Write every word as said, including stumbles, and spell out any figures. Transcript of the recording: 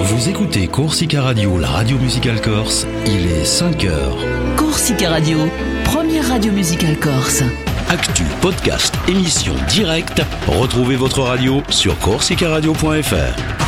Vous écoutez Corsica Radio, la radio musicale corse, il est cinq heures. Corsica Radio, première radio musicale corse. Actu, podcast, émission directe, retrouvez votre radio sur corsica radio point f r.